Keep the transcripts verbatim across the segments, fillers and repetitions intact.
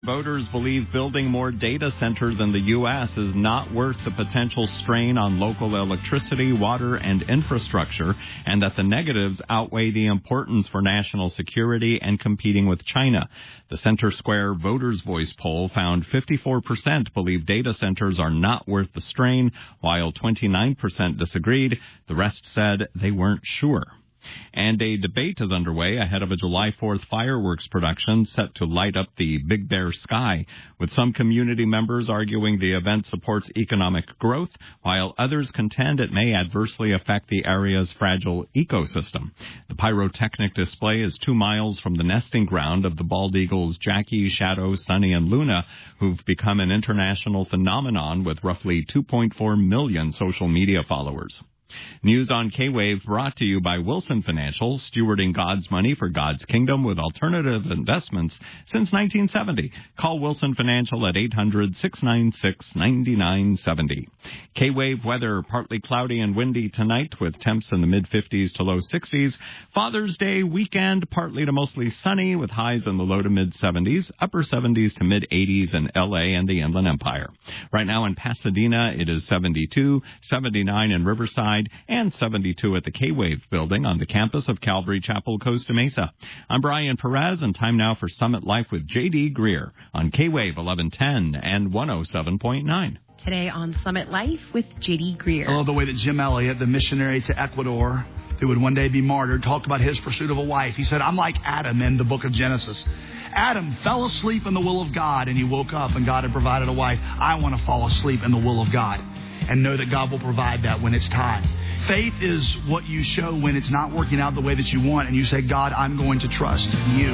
voters believe building more data centers in the U S is not worth the potential strain on local electricity, water, and infrastructure, and that the negatives outweigh the importance for national security and competing with China. The Center Square Voters' Voice poll found fifty-four percent believe data centers are not worth the strain, while twenty-nine percent disagreed. The rest said they weren't sure. And a debate is underway ahead of a July fourth fireworks production set to light up the Big Bear sky, with some community members arguing the event supports economic growth, while others contend it may adversely affect the area's fragile ecosystem. The pyrotechnic display is two miles from the nesting ground of the bald eagles Jackie, Shadow, Sunny, and Luna, who've become an international phenomenon with roughly two point four million social media followers. News on K-Wave brought to you by Wilson Financial, stewarding God's money for God's kingdom with alternative investments since nineteen seventy. Call Wilson Financial at eight hundred, six nine six, nine nine seven zero. K-Wave weather, partly cloudy and windy tonight with temps in the mid-fifties to low sixties. Father's Day weekend, partly to mostly sunny with highs in the low to mid-seventies, upper seventies to mid-eighties in L A and the Inland Empire. Right now in Pasadena, it is seventy-two, seventy-nine in Riverside, and seventy-two at the K-Wave building on the campus of Calvary Chapel, Costa Mesa. I'm Brian Perez, and time now for Summit Life with J D. Greer on K-Wave eleven ten and one oh seven point nine. Today on Summit Life with J D. Greer. I love the way that Jim Elliot, the missionary to Ecuador, who would one day be martyred, talked about his pursuit of a wife. He said, I'm like Adam in the book of Genesis. Adam fell asleep in the will of God, and he woke up, and God had provided a wife. I want to fall asleep in the will of God and know that God will provide that when it's time. Faith is what you show when it's not working out the way that you want, and you say, God, I'm going to trust you.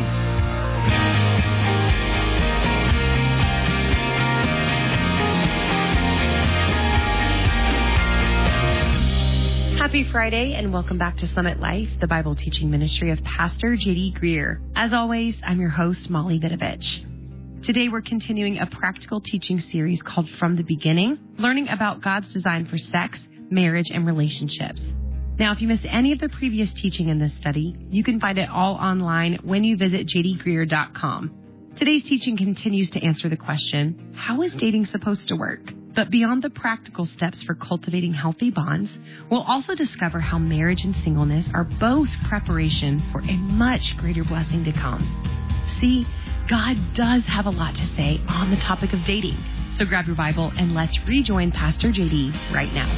Happy Friday and welcome back to Summit Life, the Bible teaching ministry of Pastor J D. Greer. As always, I'm your host, Molly Vidovich. Today we're continuing a practical teaching series called From the Beginning, learning about God's design for sex, marriage, and relationships. Now, if you missed any of the previous teaching in this study, you can find it all online when you visit j d greer dot com. Today's teaching continues to answer the question, how is dating supposed to work? But beyond the practical steps for cultivating healthy bonds, we'll also discover how marriage and singleness are both preparation for a much greater blessing to come. See, God does have a lot to say on the topic of dating. So grab your Bible and let's rejoin Pastor J D right now.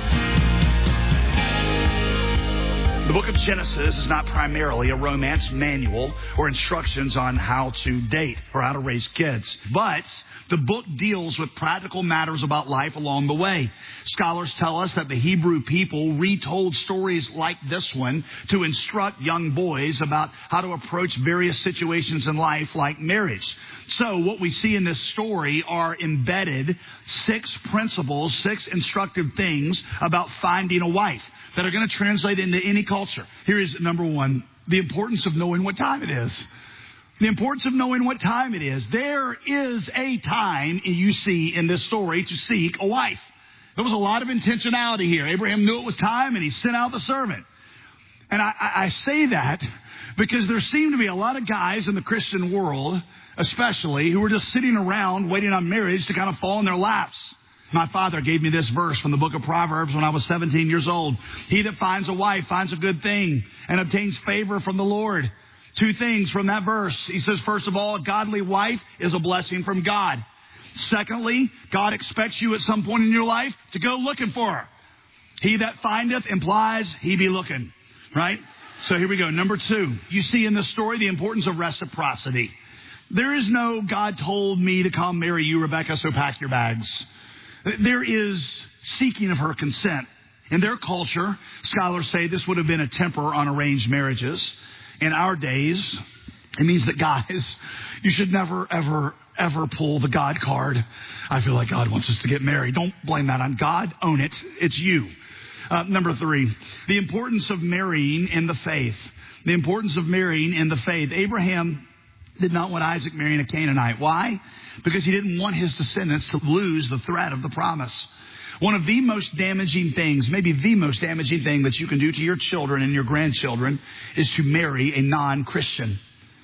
The book of Genesis is not primarily a romance manual or instructions on how to date or how to raise kids, but the book deals with practical matters about life along the way. Scholars tell us that the Hebrew people retold stories like this one to instruct young boys about how to approach various situations in life like marriage. So what we see in this story are embedded six principles, six instructive things about finding a wife that are going to translate into any culture. Here is number one, the importance of knowing what time it is. The importance of knowing what time it is. There is a time you see in this story to seek a wife. There was a lot of intentionality here. Abraham knew it was time, and he sent out the servant. And I, I say that because there seem to be a lot of guys in the Christian world, especially, who are just sitting around waiting on marriage to kind of fall in their laps. My father gave me this verse from the book of Proverbs when I was seventeen years old. He that finds a wife finds a good thing and obtains favor from the Lord. Two things from that verse. He says, first of all, a godly wife is a blessing from God. Secondly, God expects you at some point in your life to go looking for her. He that findeth implies he be looking, right? So here we go. Number two, you see in this story the importance of reciprocity. There is no God told me to come marry you, Rebecca, so pack your bags. There is seeking of her consent. In their culture, scholars say this would have been a temper on arranged marriages. In our days, it means that guys, you should never, ever, ever pull the God card. I feel like God wants us to get married. Don't blame that on God. Own it. It's you. Uh, number three, the importance of marrying in the faith. The importance of marrying in the faith. Abraham did not want Isaac marrying a Canaanite. Why? Because he didn't want his descendants to lose the thread of the promise. One of the most damaging things, maybe the most damaging thing that you can do to your children and your grandchildren is to marry a non-Christian.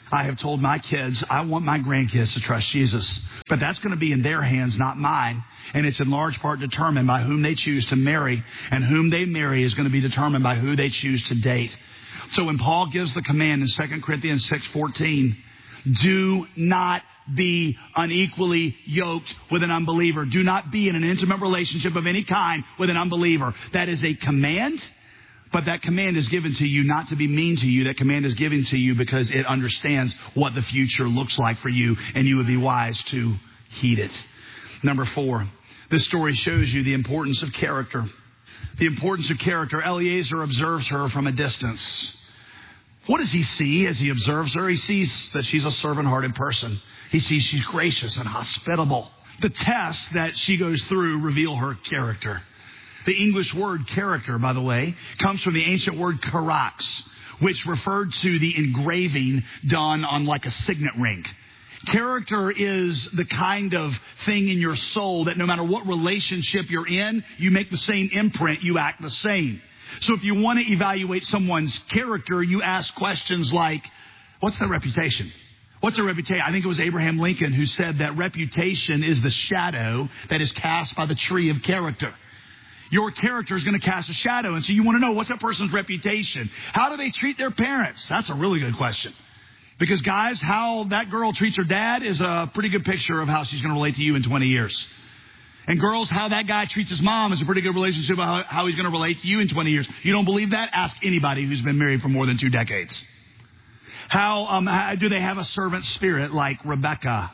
I have told my kids, I want my grandkids to trust Jesus. But that's going to be in their hands, not mine. And it's in large part determined by whom they choose to marry. And whom they marry is going to be determined by who they choose to date. So when Paul gives the command in Second Corinthians six fourteen, do not be unequally yoked with an unbeliever. Do not be in an intimate relationship of any kind with an unbeliever. That is a command. But that command is given to you not to be mean to you. That command is given to you because it understands what the future looks like for you, and you would be wise to heed it. Number four, this story shows you the importance of character. The importance of character. Eliezer observes her from a distance. What does he see as he observes her? He sees that she's a servant-hearted person. He sees she's gracious and hospitable. The tests that she goes through reveal her character. The English word character, by the way, comes from the ancient word karax, which referred to the engraving done on like a signet ring. Character is the kind of thing in your soul that no matter what relationship you're in, you make the same imprint, you act the same. So if you want to evaluate someone's character, you ask questions like, what's their reputation? What's their reputation? I think it was Abraham Lincoln who said that reputation is the shadow that is cast by the tree of character. Your character is going to cast a shadow. And so you want to know, what's that person's reputation? How do they treat their parents? That's a really good question. Because, guys, how that girl treats her dad is a pretty good picture of how she's going to relate to you in twenty years. And girls, how that guy treats his mom is a pretty good relationship about how he's going to relate to you in twenty years. You don't believe that? Ask anybody who's been married for more than two decades. How, um, how do they have a servant spirit like Rebecca?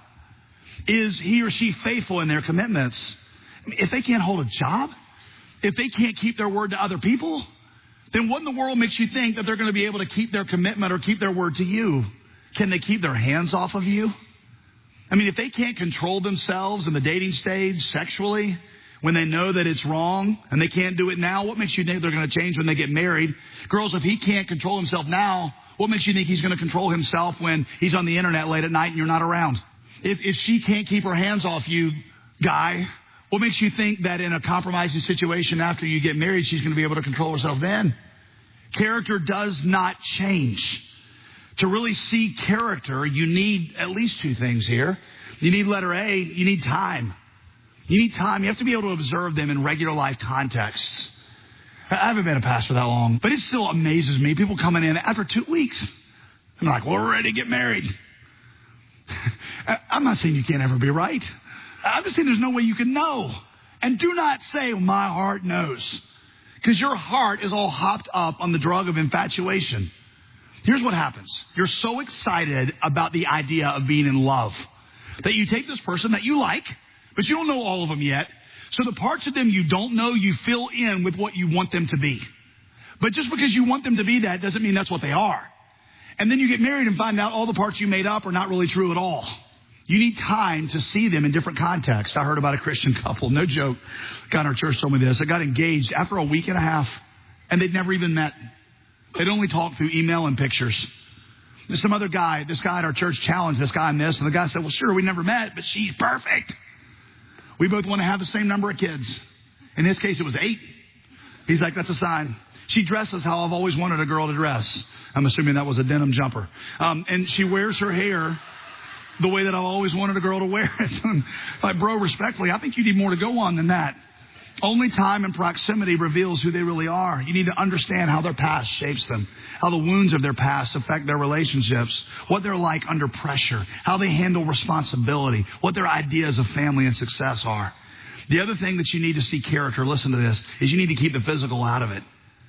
Is he or she faithful in their commitments? I mean, if they can't hold a job, if they can't keep their word to other people, then what in the world makes you think that they're going to be able to keep their commitment or keep their word to you? Can they keep their hands off of you? I mean, if they can't control themselves in the dating stage sexually, when they know that it's wrong and they can't do it now, what makes you think they're going to change when they get married? Girls, if he can't control himself now, what makes you think he's going to control himself when he's on the internet late at night and you're not around? If, if she can't keep her hands off you, guy, what makes you think that in a compromising situation after you get married, she's going to be able to control herself then? Character does not change. To really see character, you need at least two things here. You need letter A, you need time. You need time. You have to be able to observe them in regular life contexts. I haven't been a pastor that long, but it still amazes me. People coming in after two weeks. I'm like, well, we're ready to get married. I'm not saying you can't ever be right. I'm just saying there's no way you can know. And do not say, well, my heart knows. Because your heart is all hopped up on the drug of infatuation. Here's what happens. You're so excited about the idea of being in love that you take this person that you like, but you don't know all of them yet. So the parts of them you don't know, you fill in with what you want them to be. But just because you want them to be that doesn't mean that's what they are. And then you get married and find out all the parts you made up are not really true at all. You need time to see them in different contexts. I heard about a Christian couple, no joke. A guy in our church told me this. They got engaged after a week and a half, and they'd never even met. They'd only talked through email and pictures. There's some other guy, this guy at our church challenged this guy on this, and the guy said, well, sure, we never met, but she's perfect. We both want to have the same number of kids. In his case, it was eight. He's like, that's a sign. She dresses how I've always wanted a girl to dress. I'm assuming that was a denim jumper. Um, and she wears her hair the way that I've always wanted a girl to wear it. Like, bro, respectfully, I think you need more to go on than that. Only time and proximity reveals who they really are. You need to understand how their past shapes them, how the wounds of their past affect their relationships, what they're like under pressure, how they handle responsibility, what their ideas of family and success are. The other thing that you need to see character, listen to this, is you need to keep the physical out of it.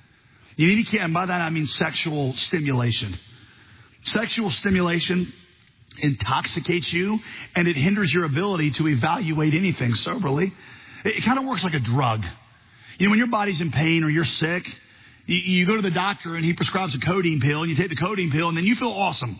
You need to keep, and by that I mean sexual stimulation. Sexual stimulation intoxicates you, and it hinders your ability to evaluate anything soberly. It, it kind of works like a drug. You know, when your body's in pain or you're sick, you, you go to the doctor and he prescribes a codeine pill, and you take the codeine pill, and then you feel awesome.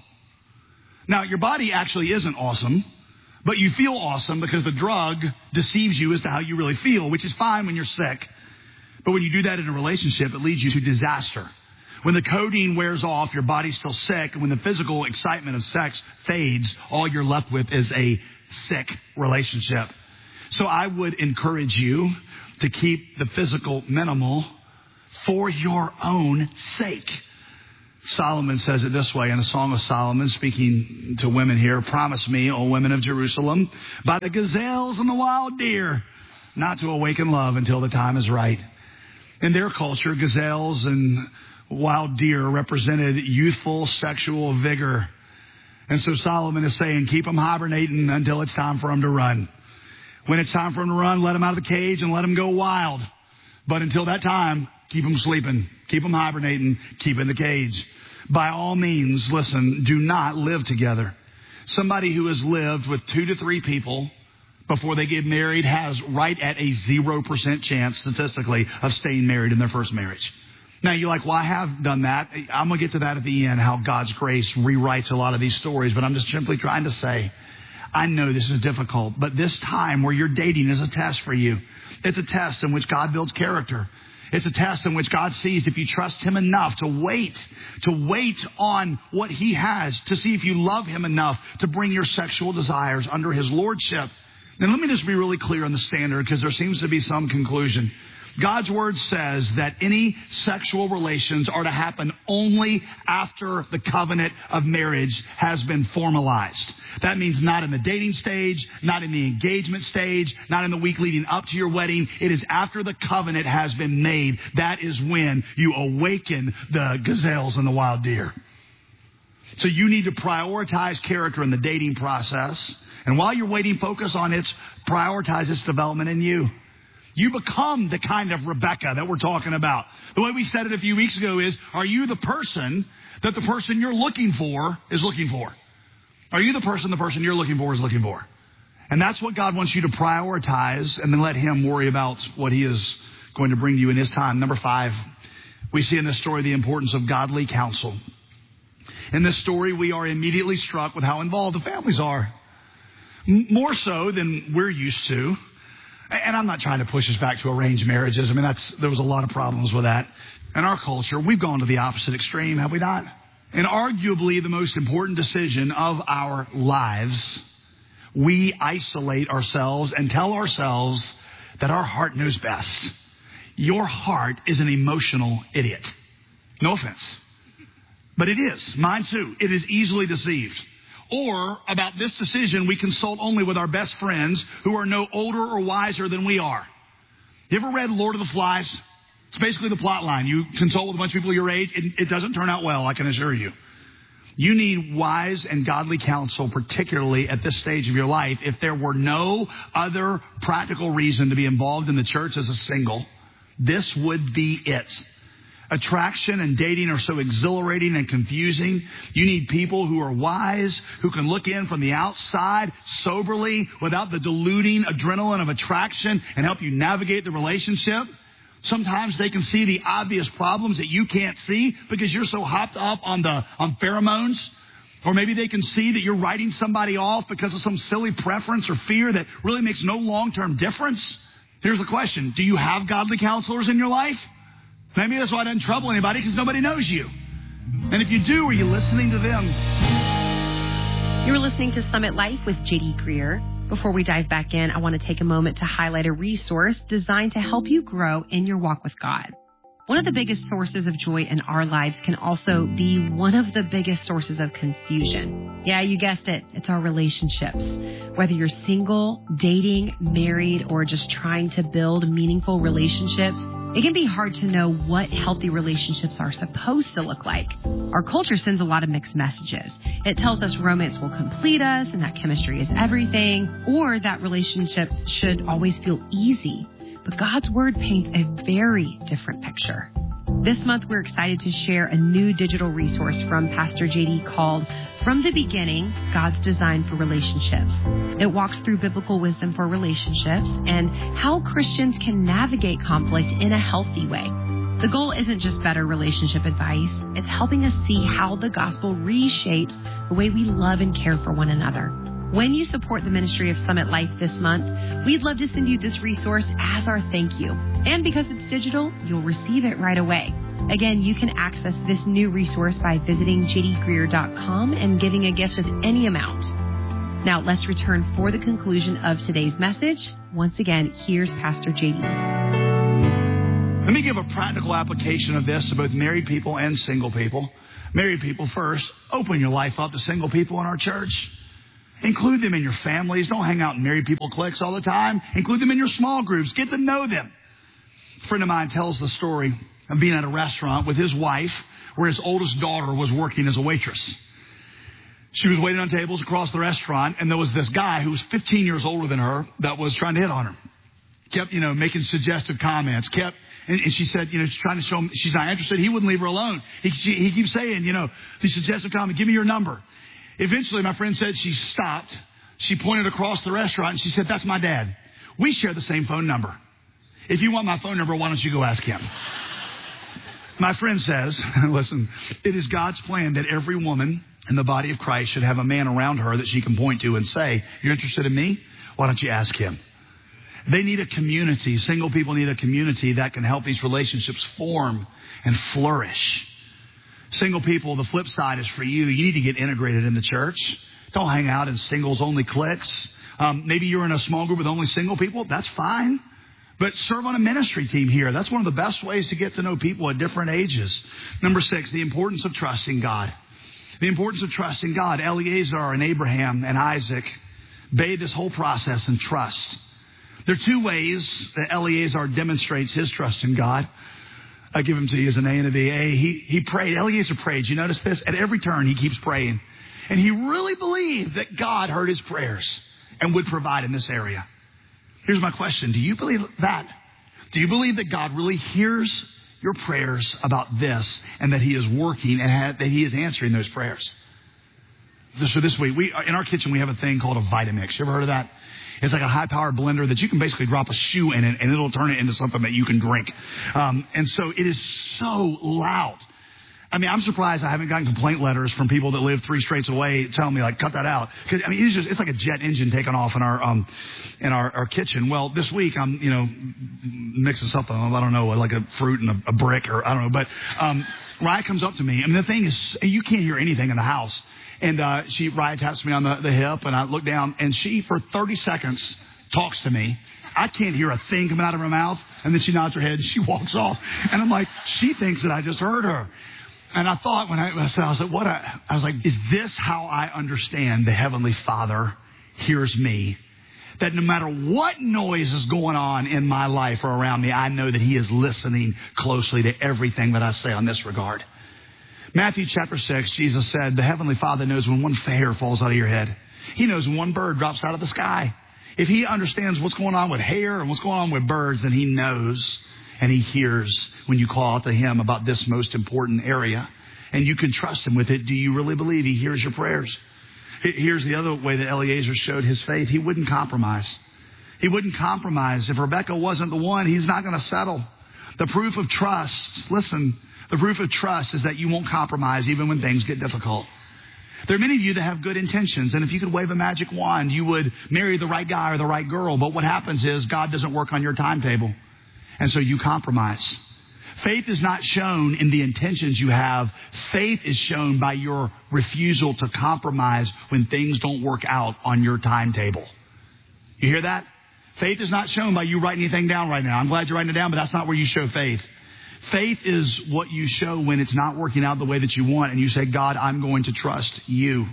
Now, your body actually isn't awesome, but you feel awesome because the drug deceives you as to how you really feel, which is fine when you're sick. But when you do that in a relationship, it leads you to disaster. When the codeine wears off, your body's still sick. And when the physical excitement of sex fades, all you're left with is a sick relationship. So I would encourage you to keep the physical minimal for your own sake. Solomon says it this way in a Song of Solomon, speaking to women here. Promise me, O women of Jerusalem, by the gazelles and the wild deer, not to awaken love until the time is right. In their culture, gazelles and wild deer represented youthful sexual vigor. And so Solomon is saying, keep them hibernating until it's time for them to run. When it's time for them to run, let them out of the cage and let them go wild. But until that time, keep them sleeping, keep them hibernating, keep in the cage. By all means, listen, do not live together. Somebody who has lived with two to three people before they get married has right at a zero percent chance statistically of staying married in their first marriage. Now, you're like, well, I have done that. I'm going to get to that at the end, how God's grace rewrites a lot of these stories. But I'm just simply trying to say, I know this is difficult, but this time where you're dating is a test for you. It's a test in which God builds character. It's a test in which God sees if you trust Him enough to wait, to wait on what He has, to see if you love Him enough to bring your sexual desires under His lordship. And let me just be really clear on the standard, because there seems to be some conclusion. God's word says that any sexual relations are to happen only after the covenant of marriage has been formalized. That means not in the dating stage, not in the engagement stage, not in the week leading up to your wedding. It is after the covenant has been made. That is when you awaken the gazelles and the wild deer. So you need to prioritize character in the dating process. And while you're waiting, focus on its, prioritize its development in you. You become the kind of Rebecca that we're talking about. The way we said it a few weeks ago is, are you the person that the person you're looking for is looking for? Are you the person the person you're looking for is looking for? And that's what God wants you to prioritize, and then let Him worry about what He is going to bring to you in His time. Number five, we see in this story the importance of godly counsel. In this story, we are immediately struck with how involved the families are. M- more so than we're used to. And I'm not trying to push us back to arranged marriages. I mean, that's there was a lot of problems with that. In our culture, we've gone to the opposite extreme, have we not? And arguably the most important decision of our lives, we isolate ourselves and tell ourselves that our heart knows best. Your heart is an emotional idiot. No offense. But it is. Mine too. It is easily deceived. Or about this decision, we consult only with our best friends who are no older or wiser than we are. You ever read Lord of the Flies? It's basically the plot line. You consult with a bunch of people your age, and it doesn't turn out well, I can assure you. You need wise and godly counsel, particularly at this stage of your life. If there were no other practical reason to be involved in the church as a single, this would be it. Attraction and dating are so exhilarating and confusing. You need people who are wise, who can look in from the outside soberly without the diluting adrenaline of attraction and help you navigate the relationship. Sometimes they can see the obvious problems that you can't see because you're so hopped up on the on pheromones. Or maybe they can see that you're writing somebody off because of some silly preference or fear that really makes no long-term difference. Here's the question. Do you have godly counselors in your life? Maybe that's why it doesn't trouble anybody, because nobody knows you. And if you do, are you listening to them? You're listening to Summit Life with J D Greer. Before we dive back in, I want to take a moment to highlight a resource designed to help you grow in your walk with God. One of the biggest sources of joy in our lives can also be one of the biggest sources of confusion. Yeah, you guessed it. It's our relationships. Whether you're single, dating, married, or just trying to build meaningful relationships, it can be hard to know what healthy relationships are supposed to look like. Our culture sends a lot of mixed messages. It tells us romance will complete us and that chemistry is everything, or that relationships should always feel easy. But God's Word paints a very different picture. This month, we're excited to share a new digital resource from Pastor J D called From the Beginning, God's Design for Relationships. It walks through biblical wisdom for relationships and how Christians can navigate conflict in a healthy way. The goal isn't just better relationship advice. It's helping us see how the gospel reshapes the way we love and care for one another. When you support the ministry of Summit Life this month, we'd love to send you this resource as our thank you. And because it's digital, you'll receive it right away. Again, you can access this new resource by visiting j d greer dot com and giving a gift of any amount. Now, let's return for the conclusion of today's message. Once again, here's Pastor J D. Let me give a practical application of this to both married people and single people. Married people first, open your life up to single people in our church. Include them in your families. Don't hang out in married people cliques all the time. Include them in your small groups. Get to know them. A friend of mine tells the story of being at a restaurant with his wife where his oldest daughter was working as a waitress. She was waiting on tables across the restaurant, and there was this guy who was fifteen years older than her that was trying to hit on her. Kept, you know, making suggestive comments. Kept, and, and she said, you know, she's trying to show him she's not interested. He wouldn't leave her alone. He, she, he keeps saying, you know, these suggestive comments, give me your number. Eventually, my friend said she stopped. She pointed across the restaurant, and she said, that's my dad. We share the same phone number. If you want my phone number, why don't you go ask him? My friend says, listen, it is God's plan that every woman in the body of Christ should have a man around her that she can point to and say, you're interested in me? Why don't you ask him? They need a community. Single people need a community that can help these relationships form and flourish. Single people, the flip side is for you. You need to get integrated in the church. Don't hang out in singles-only cliques. Um, maybe you're in a small group with only single people. That's fine. But serve on a ministry team here. That's one of the best ways to get to know people at different ages. Number six, the importance of trusting God. The importance of trusting God. Eliezer and Abraham and Isaac bathed this whole process in trust. There are two ways that Eliezer demonstrates his trust in God. I give him to you as an A and a B. A, he, he prayed. Eliezer prayed. You notice this? At every turn, he keeps praying. And he really believed that God heard his prayers and would provide in this area. Here's my question. Do you believe that? Do you believe that God really hears your prayers about this and that he is working and ha- that he is answering those prayers? So this week, we in our kitchen, we have a thing called a Vitamix. You ever heard of that? It's like a high-powered blender that you can basically drop a shoe in it and it'll turn it into something that you can drink. Um, and so it is so loud. I mean, I'm surprised I haven't gotten complaint letters from people that live three streets away telling me, like, cut that out. Because I mean, it's just it's like a jet engine taking off in our um in our, our kitchen. Well, this week I'm you know mixing something. I don't know, like a fruit and a, a brick or I don't know. But um, Ryan comes up to me, and the thing is, you can't hear anything in the house. And uh, she, Ryan taps me on the, the hip, and I look down, and she, for thirty seconds, talks to me. I can't hear a thing coming out of her mouth. And then she nods her head, and she walks off. And I'm like, she thinks that I just heard her. And I thought when I, I said, I was like, what? I, I was like, is this how I understand the Heavenly Father hears me? That no matter what noise is going on in my life or around me, I know that he is listening closely to everything that I say on this regard. Matthew chapter six, Jesus said, the Heavenly Father knows when one hair falls out of your head. He knows when one bird drops out of the sky. If he understands what's going on with hair and what's going on with birds, then he knows and he hears when you call out to him about this most important area. And you can trust him with it. Do you really believe he hears your prayers? Here's the other way that Eliezer showed his faith. He wouldn't compromise. He wouldn't compromise. If Rebecca wasn't the one, he's not going to settle. The proof of trust, listen, the proof of trust is that you won't compromise even when things get difficult. There are many of you that have good intentions, and if you could wave a magic wand, you would marry the right guy or the right girl. But what happens is God doesn't work on your timetable, and so you compromise. Faith is not shown in the intentions you have. Faith is shown by your refusal to compromise when things don't work out on your timetable. You hear that? Faith is not shown by you writing anything down right now. I'm glad you're writing it down, but that's not where you show faith. Faith is what you show when it's not working out the way that you want, and you say, God, I'm going to trust you.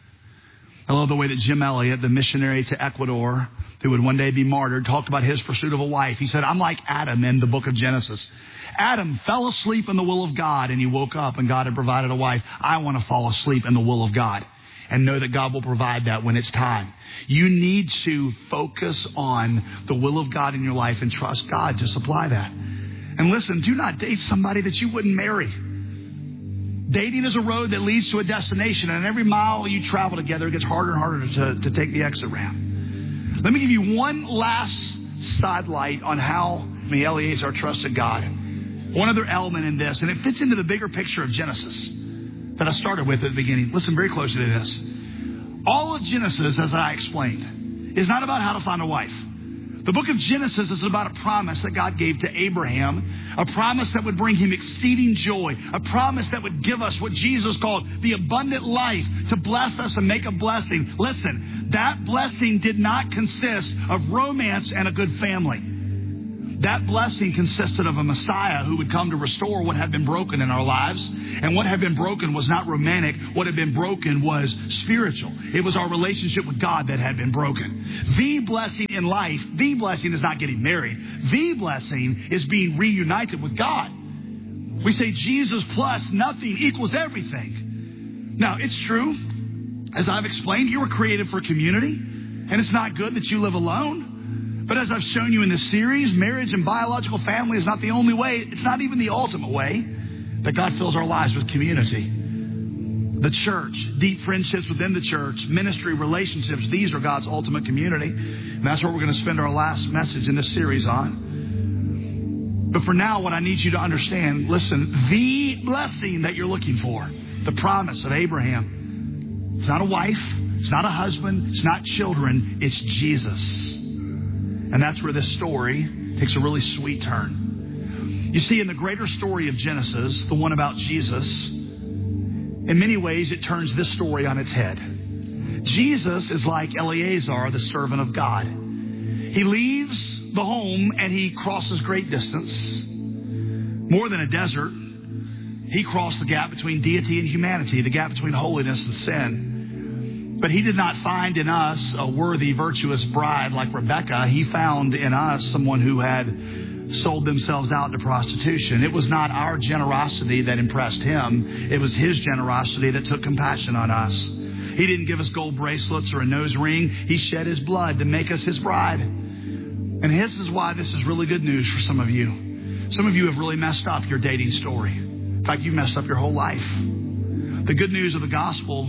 I love the way that Jim Elliot, the missionary to Ecuador, who would one day be martyred, talked about his pursuit of a wife. He said, I'm like Adam in the book of Genesis. Adam fell asleep in the will of God, and he woke up, and God had provided a wife. I want to fall asleep in the will of God and know that God will provide that when it's time. You need to focus on the will of God in your life and trust God to supply that. And listen, do not date somebody that you wouldn't marry. Dating is a road that leads to a destination, and every mile you travel together, it gets harder and harder to, to take the exit ramp. Let me give you one last sidelight on how Eliezer trusted God. One other element in this, and it fits into the bigger picture of Genesis that I started with at the beginning. Listen very closely to this. All of Genesis, as I explained, is not about how to find a wife. The book of Genesis is about a promise that God gave to Abraham, a promise that would bring him exceeding joy, a promise that would give us what Jesus called the abundant life, to bless us and make a blessing. Listen, that blessing did not consist of romance and a good family. That blessing consisted of a Messiah who would come to restore what had been broken in our lives. And what had been broken was not romantic. What had been broken was spiritual. It was our relationship with God that had been broken. The blessing in life, the blessing is not getting married. The blessing is being reunited with God. We say Jesus plus nothing equals everything. Now, it's true. As I've explained, you were created for community. And it's not good that you live alone. But as I've shown you in this series, marriage and biological family is not the only way. It's not even the ultimate way that God fills our lives with community. The church, deep friendships within the church, ministry, relationships, these are God's ultimate community. And that's what we're going to spend our last message in this series on. But for now, what I need you to understand, listen, the blessing that you're looking for, the promise of Abraham, it's not a wife, it's not a husband, it's not children, it's Jesus. And that's where this story takes a really sweet turn. You see, in the greater story of Genesis, the one about Jesus, in many ways it turns this story on its head. Jesus is like Eleazar, the servant of God. He leaves the home and he crosses great distance. More than a desert, he crossed the gap between deity and humanity, the gap between holiness and sin. But he did not find in us a worthy, virtuous bride like Rebecca. He found in us someone who had sold themselves out to prostitution. It was not our generosity that impressed him. It was his generosity that took compassion on us. He didn't give us gold bracelets or a nose ring. He shed his blood to make us his bride. And this is why this is really good news for some of you. Some of you have really messed up your dating story. In fact, you messed up your whole life. The good news of the gospel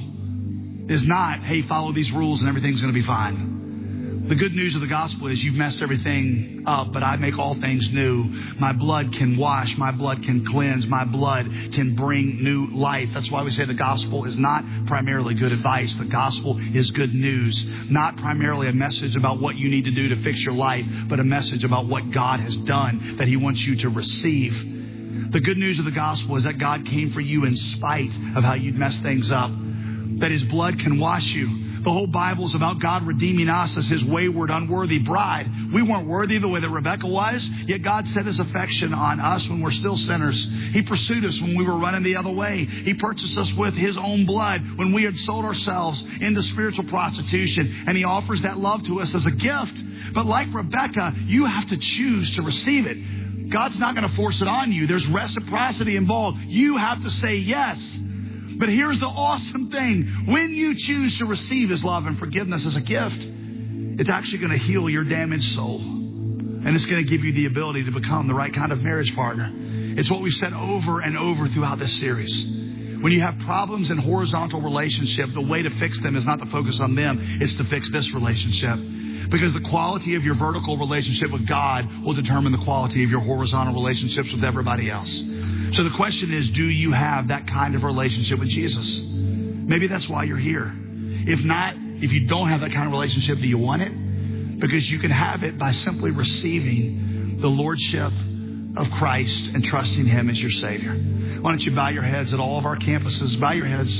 is not, hey, follow these rules and everything's going to be fine. The good news of the gospel is you've messed everything up, but I make all things new. My blood can wash. My blood can cleanse. My blood can bring new life. That's why we say the gospel is not primarily good advice. The gospel is good news. Not primarily a message about what you need to do to fix your life, but a message about what God has done that he wants you to receive. The good news of the gospel is that God came for you in spite of how you'd messed things up. That his blood can wash you. The whole Bible is about God redeeming us as his wayward, unworthy bride. We weren't worthy the way that Rebecca was, yet God set his affection on us when we're still sinners. He pursued us when we were running the other way. He purchased us with his own blood when we had sold ourselves into spiritual prostitution. And he offers that love to us as a gift. But like Rebecca, you have to choose to receive it. God's not going to force it on you. There's reciprocity involved. You have to say yes. But here's the awesome thing. When you choose to receive his love and forgiveness as a gift, it's actually going to heal your damaged soul. And it's going to give you the ability to become the right kind of marriage partner. It's what we've said over and over throughout this series. When you have problems in horizontal relationship, the way to fix them is not to focus on them. It's to fix this relationship. Because the quality of your vertical relationship with God will determine the quality of your horizontal relationships with everybody else. So the question is, do you have that kind of relationship with Jesus? Maybe that's why you're here. If not, if you don't have that kind of relationship, do you want it? Because you can have it by simply receiving the lordship of Christ and trusting him as your Savior. Why don't you bow your heads at all of our campuses? Bow your heads.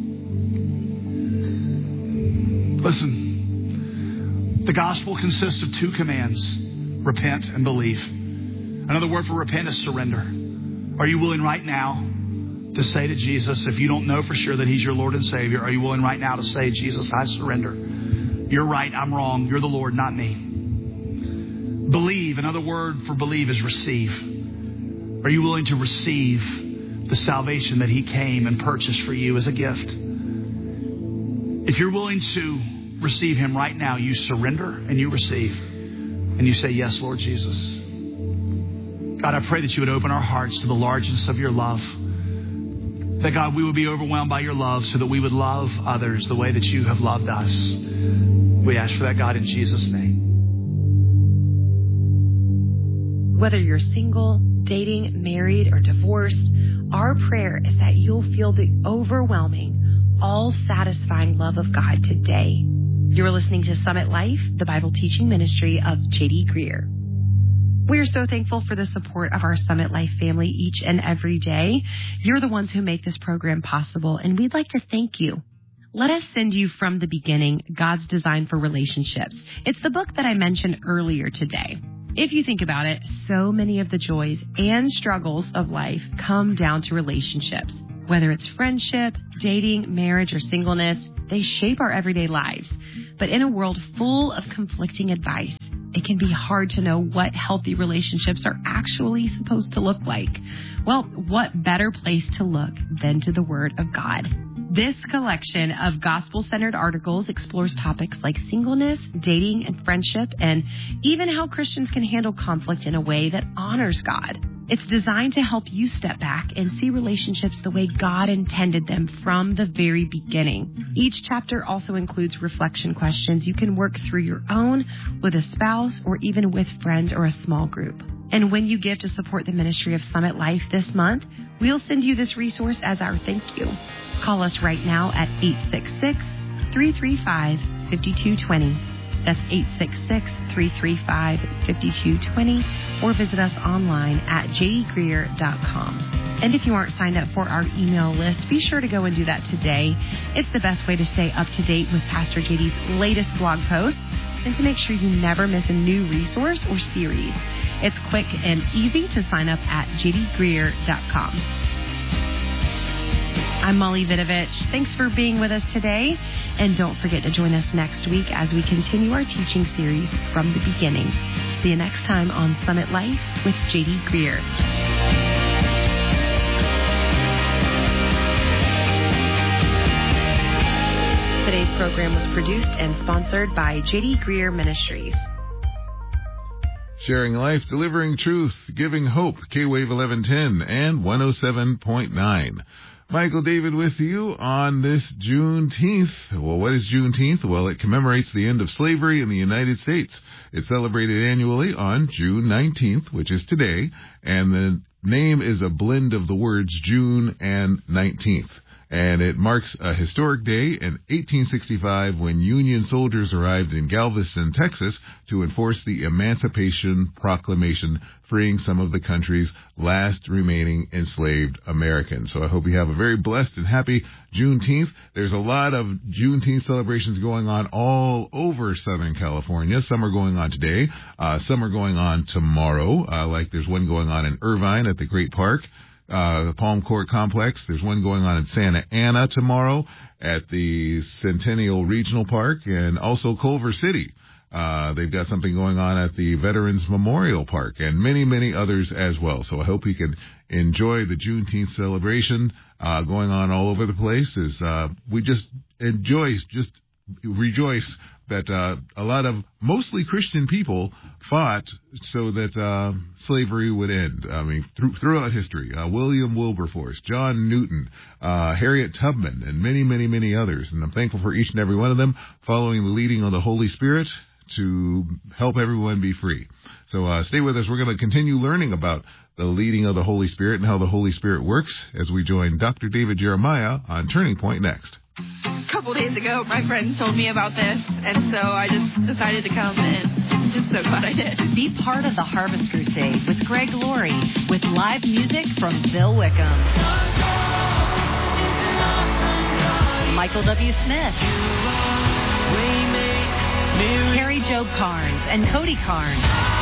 Listen, the gospel consists of two commands: repent and believe. Another word for repent is surrender. Are you willing right now to say to Jesus, if you don't know for sure that he's your Lord and Savior, are you willing right now to say, Jesus, I surrender. You're right, I'm wrong. You're the Lord, not me. Believe. Another word for believe is receive. Are you willing to receive the salvation that he came and purchased for you as a gift? If you're willing to receive him right now, you surrender and you receive. And you say, yes, Lord Jesus. God, I pray that you would open our hearts to the largeness of your love. That, God, we would be overwhelmed by your love so that we would love others the way that you have loved us. We ask for that, God, in Jesus' name. Whether you're single, dating, married, or divorced, our prayer is that you'll feel the overwhelming, all-satisfying love of God today. You're listening to Summit Life, the Bible teaching ministry of J D Greer. We are so thankful for the support of our Summit Life family each and every day. You're the ones who make this program possible, and we'd like to thank you. Let us send you From the Beginning, God's Design for Relationships. It's the book that I mentioned earlier today. If you think about it, so many of the joys and struggles of life come down to relationships. Whether it's friendship, dating, marriage, or singleness, they shape our everyday lives. But in a world full of conflicting advice, it can be hard to know what healthy relationships are actually supposed to look like. Well, what better place to look than to the Word of God? This collection of gospel-centered articles explores topics like singleness, dating, and friendship, and even how Christians can handle conflict in a way that honors God. It's designed to help you step back and see relationships the way God intended them from the very beginning. Each chapter also includes reflection questions you can work through your own, with a spouse, or even with friends or a small group. And when you give to support the ministry of Summit Life this month, we'll send you this resource as our thank you. Call us right now at eight six six, three three five, five two two zero. That's eight six six, three three five, five two two zero, or visit us online at j d greer dot com. And if you aren't signed up for our email list, be sure to go and do that today. It's the best way to stay up to date with Pastor J D's latest blog posts and to make sure you never miss a new resource or series. It's quick and easy to sign up at j d greer dot com. I'm Molly Vidovich. Thanks for being with us today. And don't forget to join us next week as we continue our teaching series from the beginning. See you next time on Summit Life with J D Greer. Today's program was produced and sponsored by J D Greer Ministries. Sharing life, delivering truth, giving hope, K-Wave eleven ten and one oh seven point nine. Michael David with you on this Juneteenth. Well, what is Juneteenth? Well, it commemorates the end of slavery in the United States. It's celebrated annually on June nineteenth, which is today, and the name is a blend of the words June and nineteenth. And it marks a historic day in eighteen sixty-five when Union soldiers arrived in Galveston, Texas, to enforce the Emancipation Proclamation, freeing some of the country's last remaining enslaved Americans. So I hope you have a very blessed and happy Juneteenth. There's a lot of Juneteenth celebrations going on all over Southern California. Some are going on today. Uh, some are going on tomorrow. Uh, like there's one going on in Irvine at the Great Park. Uh, the Palm Court Complex. There's one going on in Santa Ana tomorrow at the Centennial Regional Park, and also Culver City. Uh, they've got something going on at the Veterans Memorial Park, and many, many others as well. So I hope you can enjoy the Juneteenth celebration uh, going on all over the place. As uh, we just enjoy, just rejoice that uh, a lot of mostly Christian people fought so that uh, slavery would end. I mean, through, throughout history, uh, William Wilberforce, John Newton, uh, Harriet Tubman, and many, many, many others. And I'm thankful for each and every one of them following the leading of the Holy Spirit to help everyone be free. So uh, stay with us. We're going to continue learning about the leading of the Holy Spirit and how the Holy Spirit works as we join Doctor David Jeremiah on Turning Point next. A couple days ago, my friend told me about this, and so I just decided to come, and I'm just so glad I did. Be part of the Harvest Crusade with Greg Laurie, with live music from Bill Wickham, Michael W. Smith, Carrie Jo Carnes, and Cody Carnes.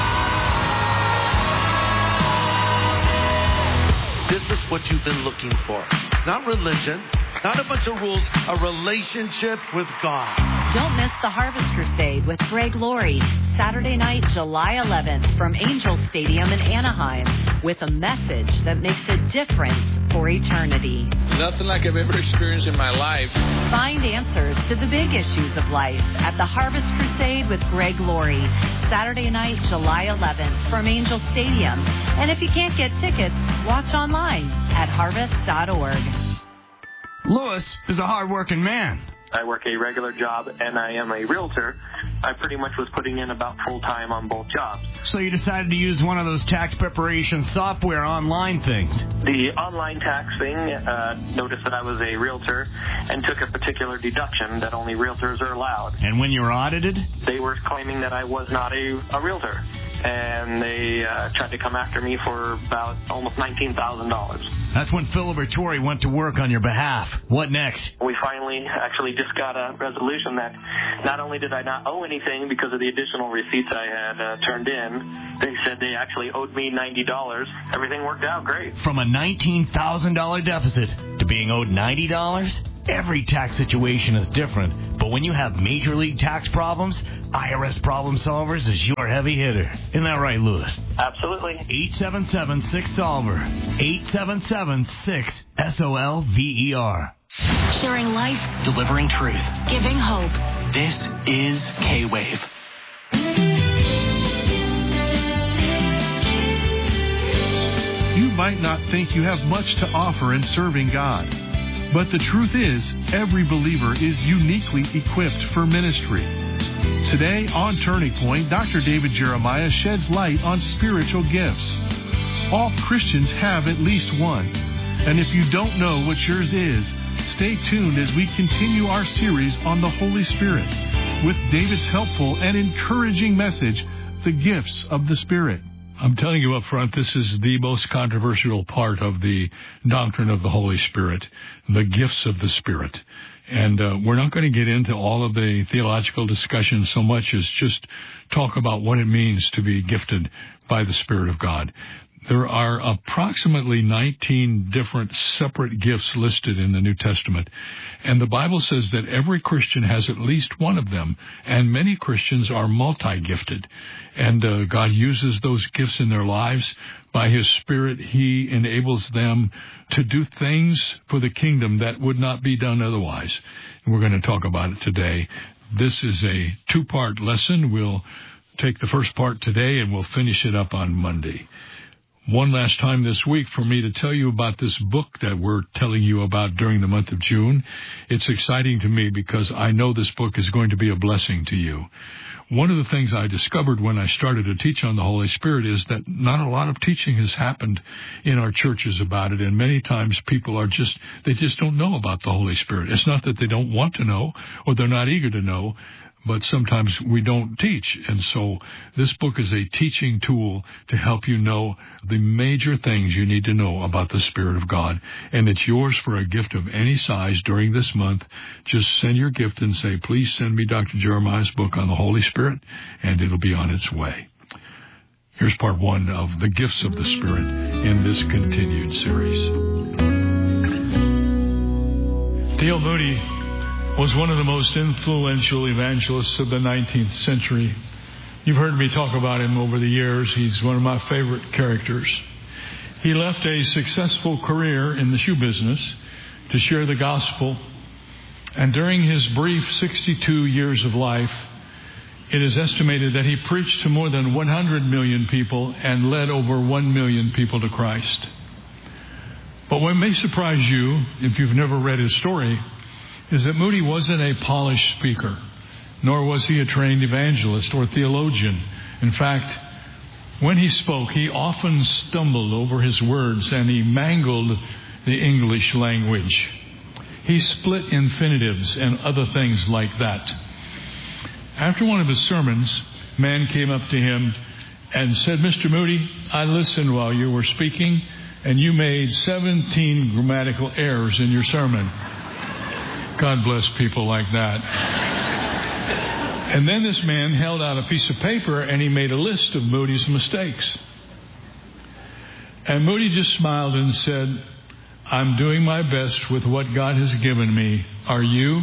This is what you've been looking for. Not religion, not a bunch of rules, a relationship with God. Don't miss the Harvest Crusade with Greg Laurie, Saturday night, July eleventh, from Angel Stadium in Anaheim, with a message that makes a difference for eternity. Nothing like I've ever experienced in my life. Find answers to the big issues of life at the Harvest Crusade with Greg Laurie, Saturday night, July eleventh, from Angel Stadium. And if you can't get tickets, watch online at harvest dot org. Lewis is a hard-working man. I work a regular job, and I am a realtor. I pretty much was putting in about full-time on both jobs. So you decided to use one of those tax preparation software online things. The online tax thing uh, noticed that I was a realtor and took a particular deduction that only realtors are allowed. And when you were audited? They were claiming that I was not a, a realtor. and they uh, tried to come after me for about almost nineteen thousand dollars. That's when Phil Bertori went to work on your behalf. What next? We finally actually just got a resolution that not only did I not owe anything because of the additional receipts I had uh, turned in, they said they actually owed me ninety dollars. Everything worked out great. From a nineteen thousand dollars deficit to being owed ninety dollars? Every tax situation is different, but when you have major league tax problems, I R S Problem Solvers is your heavy hitter. Isn't that right, Lewis? Absolutely. eight seven seven six solver. eight seven seven six S O L V E R. Sharing life, delivering truth, giving hope. This is K-Wave. You might not think you have much to offer in serving God. But the truth is, every believer is uniquely equipped for ministry. Today on Turning Point, Doctor David Jeremiah sheds light on spiritual gifts. All Christians have at least one. And if you don't know what yours is, stay tuned as we continue our series on the Holy Spirit with David's helpful and encouraging message, The Gifts of the Spirit. I'm telling you up front, this is the most controversial part of the doctrine of the Holy Spirit, the gifts of the Spirit. And uh, we're not going to get into all of the theological discussion so much as just talk about what it means to be gifted by the Spirit of God. There are approximately nineteen different separate gifts listed in the New Testament, and the Bible says that every Christian has at least one of them, and many Christians are multi-gifted, and uh, God uses those gifts in their lives. By His Spirit, He enables them to do things for the kingdom that would not be done otherwise. And we're going to talk about it today. This is a two-part lesson. We'll take the first part today, and we'll finish it up on Monday. One last time this week for me to tell you about this book that we're telling you about during the month of June. It's exciting to me because I know this book is going to be a blessing to you. One of the things I discovered when I started to teach on the Holy Spirit is that not a lot of teaching has happened in our churches about it, and many times people are just, they just don't know about the Holy Spirit. It's not that they don't want to know or they're not eager to know, but sometimes we don't teach. And so this book is a teaching tool to help you know the major things you need to know about the Spirit of God. And it's yours for a gift of any size during this month. Just send your gift and say, please send me Doctor Jeremiah's book on the Holy Spirit, and it'll be on its way. Here's part one of the gifts of the Spirit in this continued series. D L Moody was one of the most influential evangelists of the nineteenth century. You've heard me talk about him over the years. He's one of my favorite characters. He left a successful career in the shoe business to share the gospel. And during his brief sixty-two years of life, it is estimated that he preached to more than one hundred million people and led over one million people to Christ. But what may surprise you, if you've never read his story, is that Moody wasn't a polished speaker, nor was he a trained evangelist or theologian. In fact, when he spoke, he often stumbled over his words and he mangled the English language. He split infinitives and other things like that. After one of his sermons, a man came up to him and said, Mister Moody, I listened while you were speaking, and you made seventeen grammatical errors in your sermon. God bless people like that. And then this man held out a piece of paper and he made a list of Moody's mistakes. And Moody just smiled and said, I'm doing my best with what God has given me. Are you?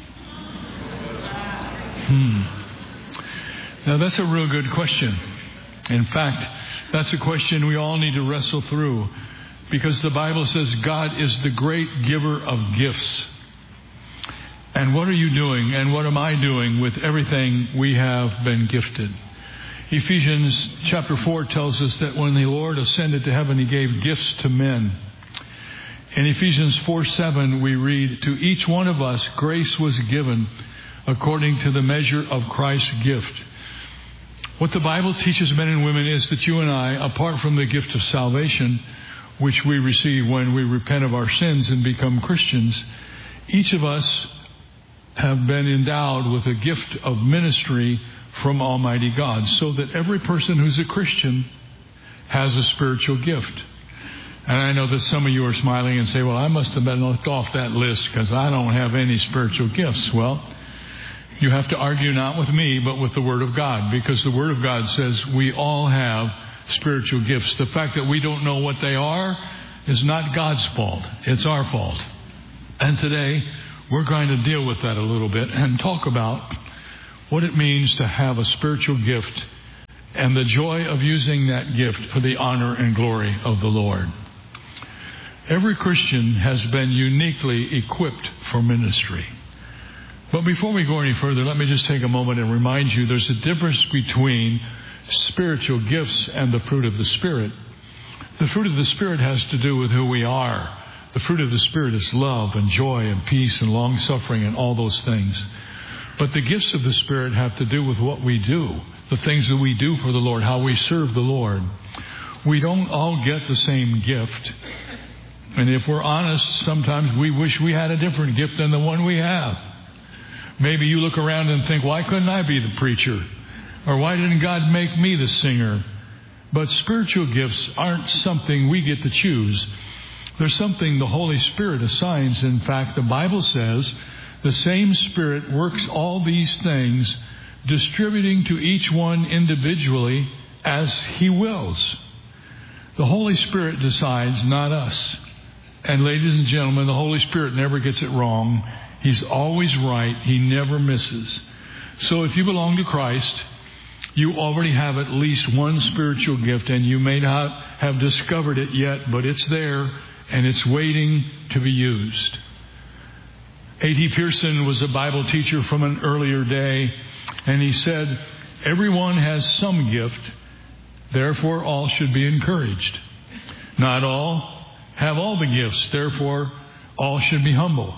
Hmm. Now that's a real good question. In fact, that's a question we all need to wrestle through, because the Bible says God is the great giver of gifts. And what are you doing and what am I doing with everything we have been gifted? Ephesians chapter four tells us that when the Lord ascended to heaven, He gave gifts to men. In Ephesians four seven, we read, to each one of us grace was given according to the measure of Christ's gift. What the Bible teaches men and women is that you and I, apart from the gift of salvation, which we receive when we repent of our sins and become Christians, each of us have been endowed with a gift of ministry from Almighty God, so that every person who's a Christian has a spiritual gift. And I know that some of you are smiling and say, well, I must have been left off that list because I don't have any spiritual gifts. Well, you have to argue not with me, but with the Word of God, because the Word of God says we all have spiritual gifts. The fact that we don't know what they are is not God's fault. It's our fault. And today, we're going to deal with that a little bit and talk about what it means to have a spiritual gift and the joy of using that gift for the honor and glory of the Lord. Every Christian has been uniquely equipped for ministry. But before we go any further, let me just take a moment and remind you there's a difference between spiritual gifts and the fruit of the Spirit. The fruit of the Spirit has to do with who we are. The fruit of the Spirit is love and joy and peace and long-suffering and all those things. But the gifts of the Spirit have to do with what we do, the things that we do for the Lord, how we serve the Lord. We don't all get the same gift. And if we're honest, sometimes we wish we had a different gift than the one we have. Maybe you look around and think, why couldn't I be the preacher? Or why didn't God make me the singer? But spiritual gifts aren't something we get to choose. There's something the Holy Spirit assigns. In fact, the Bible says the same Spirit works all these things, distributing to each one individually as He wills. The Holy Spirit decides, not us. And ladies and gentlemen, the Holy Spirit never gets it wrong. He's always right. He never misses. So if you belong to Christ, you already have at least one spiritual gift, and you may not have discovered it yet, but it's there, and it's waiting to be used. A T Pearson was a Bible teacher from an earlier day, and he said, everyone has some gift, therefore all should be encouraged. Not all have all the gifts, therefore all should be humble.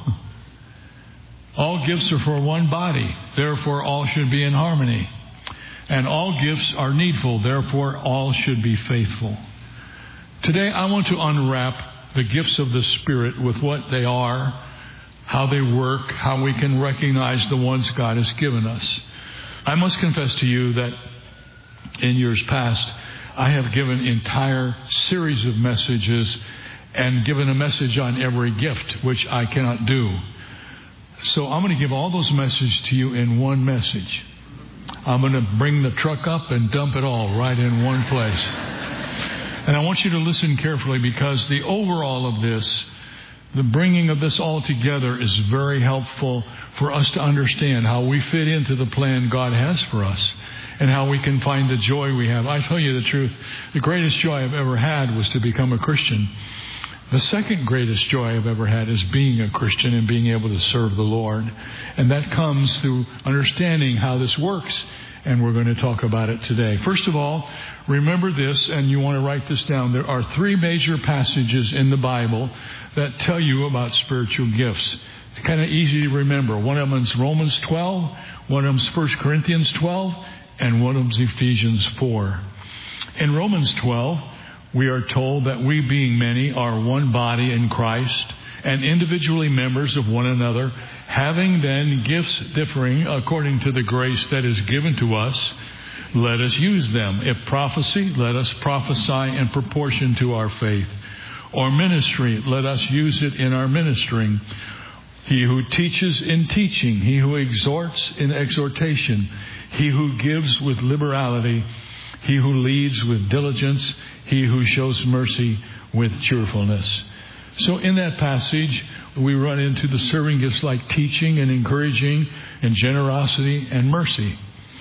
All gifts are for one body, therefore all should be in harmony. And all gifts are needful, therefore all should be faithful. Today I want to unwrap the gifts of the Spirit with what they are, how they work, how we can recognize the ones God has given us. I must confess to you that in years past, I have given entire series of messages and given a message on every gift, which I cannot do. So I'm going to give all those messages to you in one message. I'm going to bring the truck up and dump it all right in one place. And I want you to listen carefully, because the overall of this, the bringing of this all together, is very helpful for us to understand how we fit into the plan God has for us and how we can find the joy we have. I tell you the truth, the greatest joy I've ever had was to become a Christian. The second greatest joy I've ever had is being a Christian and being able to serve the Lord. And that comes through understanding how this works. And we're going to talk about it today. First of all, remember this, and you want to write this down. There are three major passages in the Bible that tell you about spiritual gifts. It's kind of easy to remember. One of them is Romans twelve, one of them is First Corinthians twelve, and one of them is Ephesians four. In Romans twelve, we are told that we, being many, are one body in Christ and individually members of one another, having then gifts differing according to the grace that is given to us, let us use them. If prophecy, let us prophesy in proportion to our faith. Or ministry, let us use it in our ministering. He who teaches in teaching, he who exhorts in exhortation, he who gives with liberality, he who leads with diligence, he who shows mercy with cheerfulness. So in that passage, we run into the serving gifts like teaching and encouraging and generosity and mercy.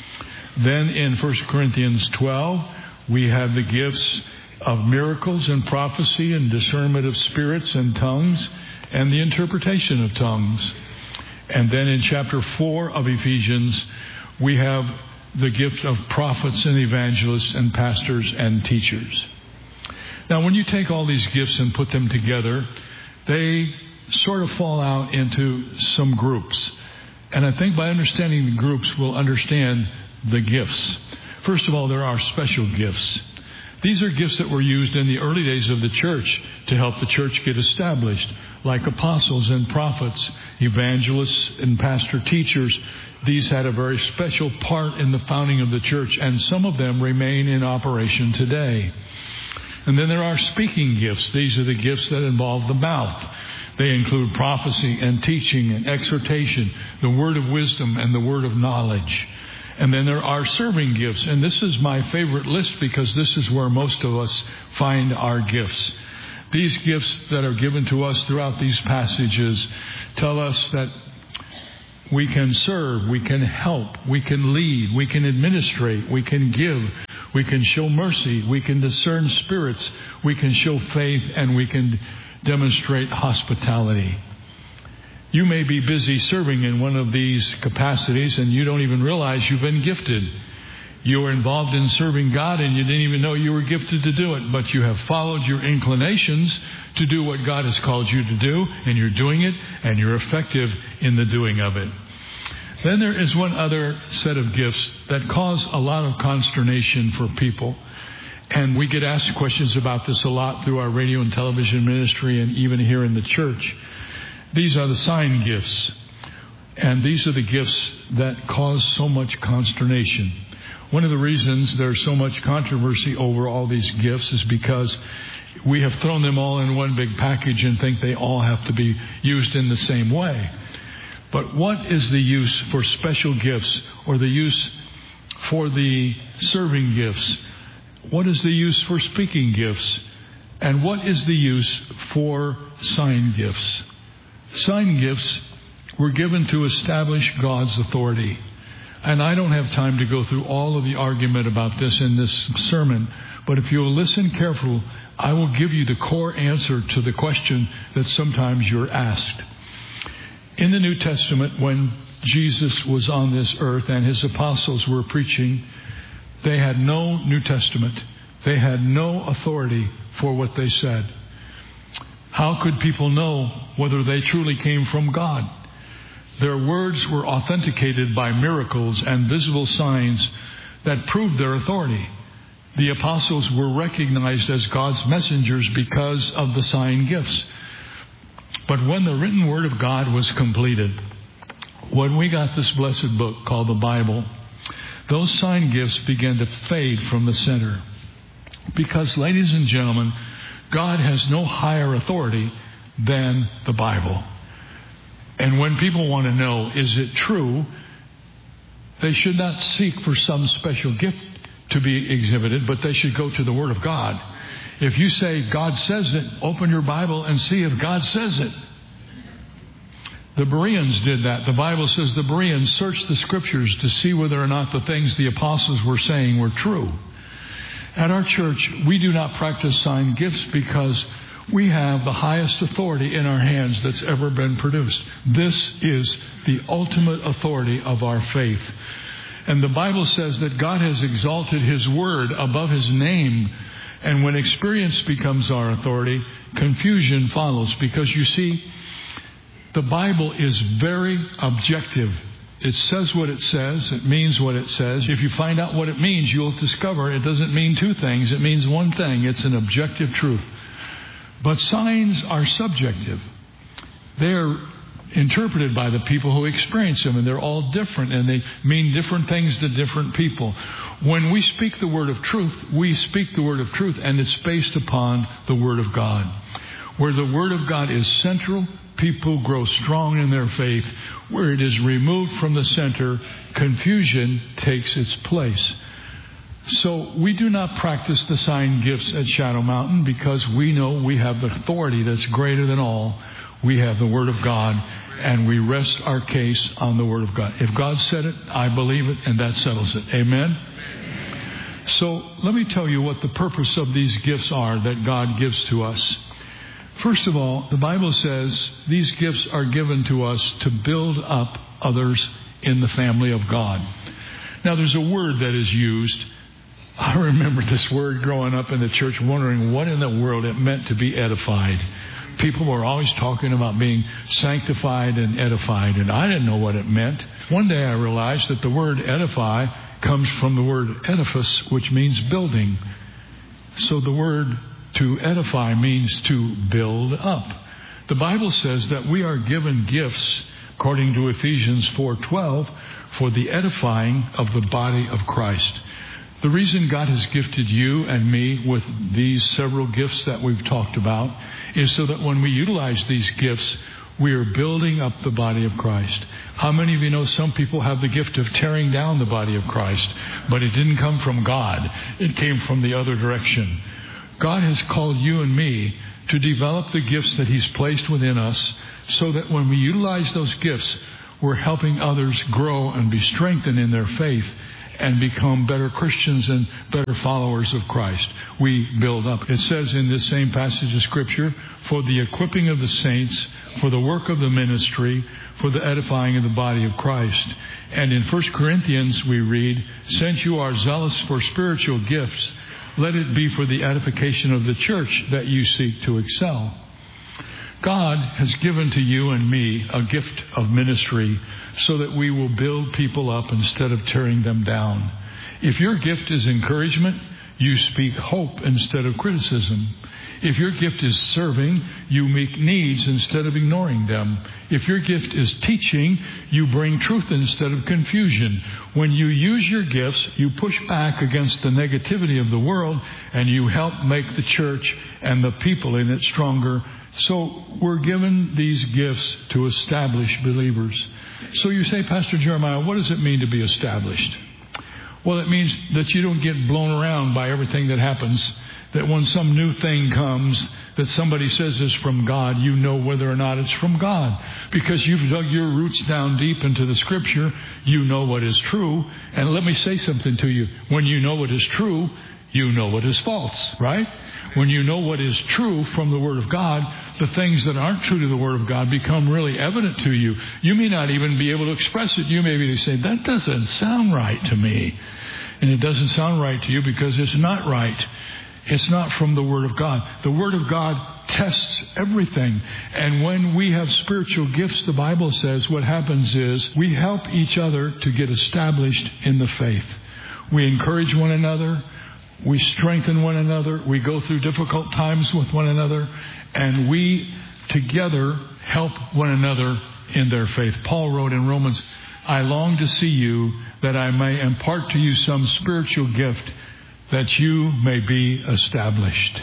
Then in First Corinthians twelve, we have the gifts of miracles and prophecy and discernment of spirits and tongues and the interpretation of tongues. And then in chapter four of Ephesians, we have the gift of prophets and evangelists and pastors and teachers. Now, when you take all these gifts and put them together, they sort of fall out into some groups. And I think by understanding the groups, we'll understand the gifts. First of all, there are special gifts. These are gifts that were used in the early days of the church to help the church get established. like apostles and prophets, evangelists and pastor teachers. These had a very special part in the founding of the church, and some of them remain in operation today. And then there are speaking gifts. These are the gifts that involve the mouth. They include prophecy and teaching and exhortation, the word of wisdom and the word of knowledge. And then there are serving gifts. And this is my favorite list because this is where most of us find our gifts. These gifts that are given to us throughout these passages tell us that we can serve, we can help, we can lead, we can administrate, we can give, we can show mercy, we can discern spirits, we can show faith, and we can demonstrate hospitality. You may be busy serving in one of these capacities and you don't even realize you've been gifted. You were involved in serving God and you didn't even know you were gifted to do it, but you have followed your inclinations to do what God has called you to do, and you're doing it, and you're effective in the doing of it. Then there is one other set of gifts that cause a lot of consternation for people. And we get asked questions about this a lot through our radio and television ministry and even here in the church. These are the sign gifts. And these are the gifts that cause so much consternation. One of the reasons there's so much controversy over all these gifts is because we have thrown them all in one big package and think they all have to be used in the same way. But what is the use for special gifts or the use for the serving gifts? What is the use for speaking gifts? And what is the use for sign gifts? Sign gifts were given to establish God's authority. And I don't have time to go through all of the argument about this in this sermon. But if you'll listen carefully, I will give you the core answer to the question that sometimes you're asked. In the New Testament, when Jesus was on this earth and his apostles were preaching, they had no New Testament. They had no authority for what they said. How could people know whether they truly came from God? Their words were authenticated by miracles and visible signs that proved their authority. The apostles were recognized as God's messengers because of the sign gifts. But when the written word of God was completed, when we got this blessed book called the Bible, those sign gifts began to fade from the center. Because, ladies and gentlemen, God has no higher authority than the Bible. And when people want to know, is it true, they should not seek for some special gift to be exhibited, but they should go to the Word of God. If you say God says it, open your Bible and see if God says it. The Bereans did that. The Bible says the Bereans searched the Scriptures to see whether or not the things the apostles were saying were true. At our church, we do not practice sign gifts because we have the highest authority in our hands that's ever been produced. This is the ultimate authority of our faith. And the Bible says that God has exalted His Word above His name. And when experience becomes our authority, confusion follows. Because you see, the Bible is very objective. It says what it says. It means what it says. If you find out what it means, you'll discover it doesn't mean two things. It means one thing. It's an objective truth. But signs are subjective. They're interpreted by the people who experience them, and they're all different, and they mean different things to different people. When we speak the word of truth, we speak the word of truth, and it's based upon the Word of God. Where the Word of God is central, people grow strong in their faith. Where it is removed from the center, confusion takes its place. So we do not practice the sign gifts at Shadow Mountain because we know we have the authority that's greater than all. We have the Word of God, and we rest our case on the Word of God. If God said it, I believe it, and that settles it. Amen? Amen. So let me tell you what the purpose of these gifts are that God gives to us. First of all, the Bible says these gifts are given to us to build up others in the family of God. Now, there's a word that is used. I remember this word growing up in the church, wondering what in the world it meant to be edified. People were always talking about being sanctified and edified, and I didn't know what it meant. One day I realized that the word edify comes from the word edifice, which means building. So the word to edify means to build up. The Bible says that we are given gifts, according to Ephesians four twelve, for the edifying of the body of Christ. The reason God has gifted you and me with these several gifts that we've talked about is so that when we utilize these gifts, we are building up the body of Christ. How many of you know some people have the gift of tearing down the body of Christ, but it didn't come from God. It came from the other direction. God has called you and me to develop the gifts that He's placed within us so that when we utilize those gifts, we're helping others grow and be strengthened in their faith and become better Christians and better followers of Christ. We build up. It says in this same passage of Scripture, for the equipping of the saints, for the work of the ministry, for the edifying of the body of Christ. And in First Corinthians we read, since you are zealous for spiritual gifts, let it be for the edification of the church that you seek to excel. God has given to you and me a gift of ministry so that we will build people up instead of tearing them down. If your gift is encouragement, you speak hope instead of criticism. If your gift is serving, you meet needs instead of ignoring them. If your gift is teaching, you bring truth instead of confusion. When you use your gifts, you push back against the negativity of the world and you help make the church and the people in it stronger. So we're given these gifts to establish believers. So you say, Pastor Jeremiah, what does it mean to be established? Well, it means that you don't get blown around by everything that happens. That when some new thing comes that somebody says is from God, you know whether or not it's from God. Because you've dug your roots down deep into the Scripture, you know what is true. And let me say something to you. When you know what is true, you know what is false, right? When you know what is true from the Word of God, the things that aren't true to the Word of God become really evident to you. You may not even be able to express it. You may be able to say, that doesn't sound right to me. And it doesn't sound right to you because it's not right. It's not from the Word of God. The Word of God tests everything. And when we have spiritual gifts, the Bible says what happens is we help each other to get established in the faith. We encourage one another. We strengthen one another. We go through difficult times with one another. And we together help one another in their faith. Paul wrote in Romans, I long to see you that I may impart to you some spiritual gift that you may be established.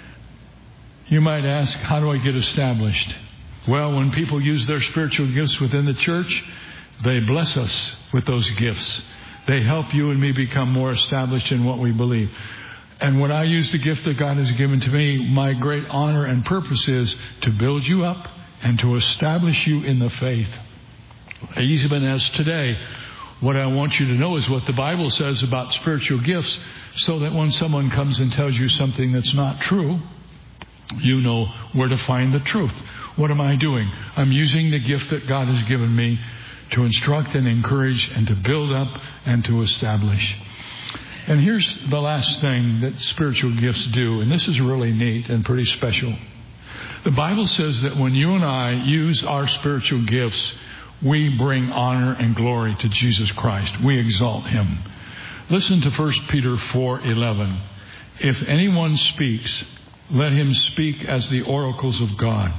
You might ask, how do I get established? Well, when people use their spiritual gifts within the church, they bless us with those gifts. They help you and me become more established in what we believe. And when I use the gift that God has given to me, my great honor and purpose is to build you up and to establish you in the faith. Even as today, what I want you to know is what the Bible says about spiritual gifts, so that when someone comes and tells you something that's not true, you know where to find the truth. What am I doing? I'm using the gift that God has given me to instruct and encourage and to build up and to establish. And here's the last thing that spiritual gifts do, and this is really neat and pretty special. The Bible says that when you and I use our spiritual gifts, we bring honor and glory to Jesus Christ. We exalt Him. Listen to First Peter four eleven. If anyone speaks, let him speak as the oracles of God.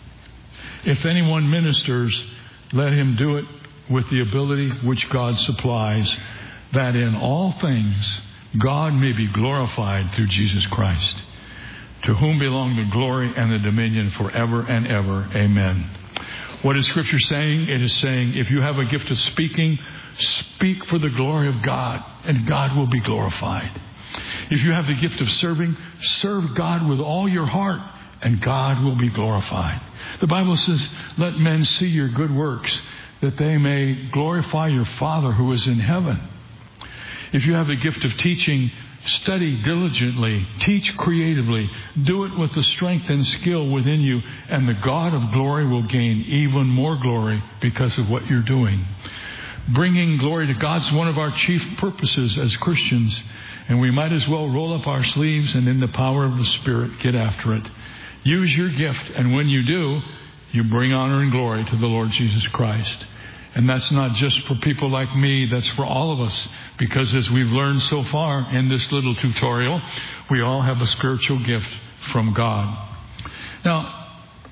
If anyone ministers, let him do it with the ability which God supplies, that in all things God may be glorified through Jesus Christ, to whom belong the glory and the dominion forever and ever. Amen. What is Scripture saying? It is saying, if you have a gift of speaking, speak for the glory of God, and God will be glorified. If you have the gift of serving, serve God with all your heart, and God will be glorified. The Bible says, let men see your good works, that they may glorify your Father who is in heaven. If you have the gift of teaching, study diligently, teach creatively, do it with the strength and skill within you, and the God of glory will gain even more glory because of what you're doing. Bringing glory to God is one of our chief purposes as Christians, and we might as well roll up our sleeves and in the power of the Spirit get after it. Use your gift, and when you do, you bring honor and glory to the Lord Jesus Christ. And that's not just for people like me, that's for all of us. Because as we've learned so far in this little tutorial, we all have a spiritual gift from God. Now,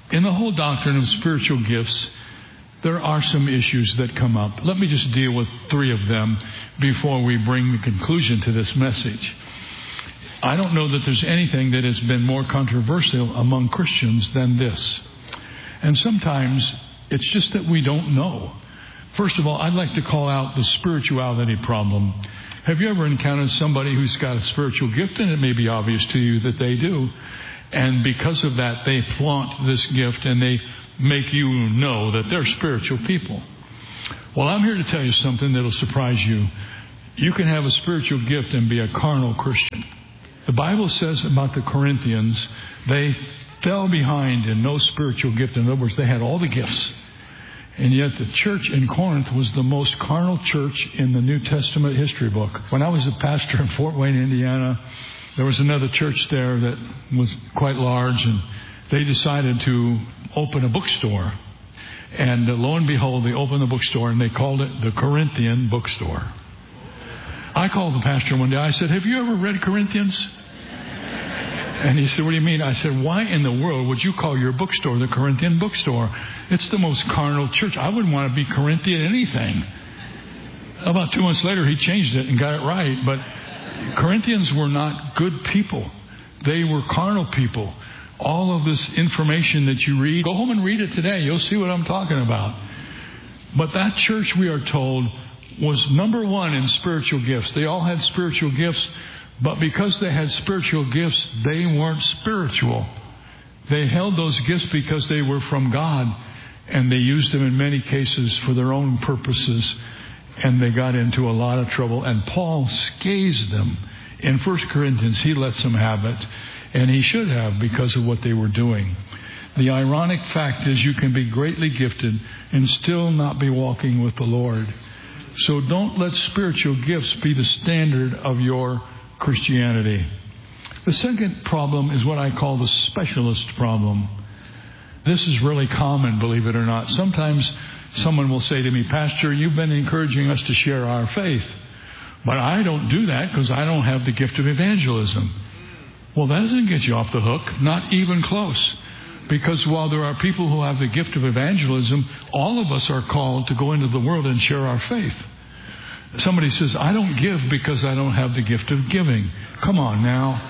In the whole doctrine of spiritual gifts, there are some issues that come up. Let me just deal with three of them before we bring the conclusion to this message. I don't know that there's anything that has been more controversial among Christians than this. And sometimes it's just that we don't know. First of all, I'd like to call out the spirituality problem. Have you ever encountered somebody who's got a spiritual gift, and it may be obvious to you that they do, and because of that, they flaunt this gift and they make you know that they're spiritual people? Well, I'm here to tell you something that'll surprise you. You can have a spiritual gift and be a carnal Christian. The Bible says about the Corinthians, they fell behind in no spiritual gift. In other words, they had all the gifts. And yet the church in Corinth was the most carnal church in the New Testament history book. When I was a pastor in Fort Wayne, Indiana, there was another church there that was quite large, and they decided to open a bookstore. And lo and behold, they opened the bookstore, and they called it the Corinthian Bookstore. I called the pastor one day. I said, "Have you ever read Corinthians?" And he said, "What do you mean?" I said, "Why in the world would you call your bookstore the Corinthian Bookstore? It's the most carnal church. I wouldn't want to be Corinthian anything." About two months later, he changed it and got it right. But Corinthians were not good people. They were carnal people. All of this information that you read, go home and read it today. You'll see what I'm talking about. But that church, we are told, was number one in spiritual gifts. They all had spiritual gifts, but because they had spiritual gifts, they weren't spiritual. They held those gifts because they were from God, and they used them in many cases for their own purposes, and they got into a lot of trouble. And Paul scathes them. In First Corinthians, he lets them have it, and he should have because of what they were doing. The ironic fact is you can be greatly gifted and still not be walking with the Lord. So don't let spiritual gifts be the standard of your Christianity. The second problem is what I call the specialist problem. This is really common, believe it or not. Sometimes someone will say to me, "Pastor, you've been encouraging us to share our faith, but I don't do that because I don't have the gift of evangelism." Well, that doesn't get you off the hook, not even close. Because while there are people who have the gift of evangelism, all of us are called to go into the world and share our faith. Somebody says, "I don't give because I don't have the gift of giving." Come on now.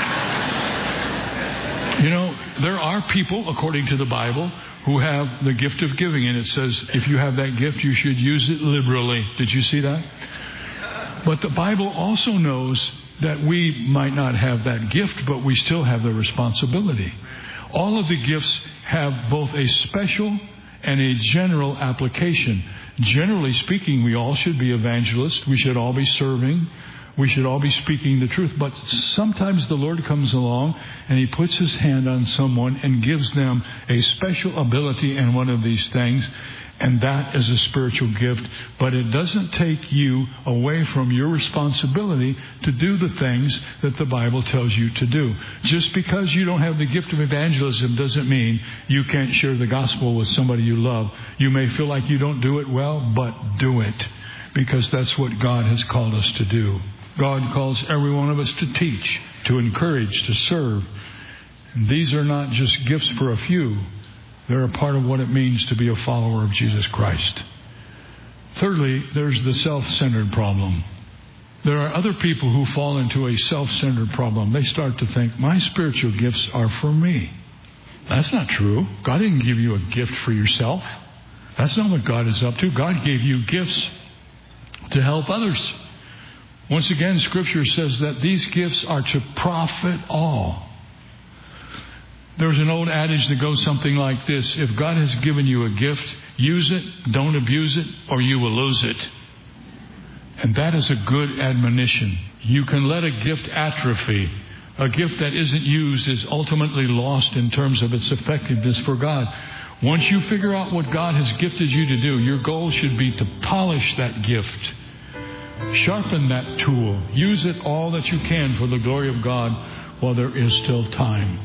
You know, there are people, according to the Bible, who have the gift of giving. And it says, if you have that gift, you should use it liberally. Did you see that? But the Bible also knows that we might not have that gift, but we still have the responsibility. All of the gifts have both a special and a general application. Generally speaking, we all should be evangelists. We should all be serving. We should all be speaking the truth. But sometimes the Lord comes along and He puts His hand on someone and gives them a special ability in one of these things. And that is a spiritual gift. But it doesn't take you away from your responsibility to do the things that the Bible tells you to do. Just because you don't have the gift of evangelism doesn't mean you can't share the gospel with somebody you love. You may feel like you don't do it well, but do it. Because that's what God has called us to do. God calls every one of us to teach, to encourage, to serve. And these are not just gifts for a few. They're a part of what it means to be a follower of Jesus Christ. Thirdly, there's the self-centered problem. There are other people who fall into a self-centered problem. They start to think, my spiritual gifts are for me. That's not true. God didn't give you a gift for yourself. That's not what God is up to. God gave you gifts to help others. Once again, Scripture says that these gifts are to profit all. There's an old adage that goes something like this: if God has given you a gift, use it, don't abuse it, or you will lose it. And that is a good admonition. You can let a gift atrophy. A gift that isn't used is ultimately lost in terms of its effectiveness for God. Once you figure out what God has gifted you to do, your goal should be to polish that gift. Sharpen that tool. Use it all that you can for the glory of God while there is still time.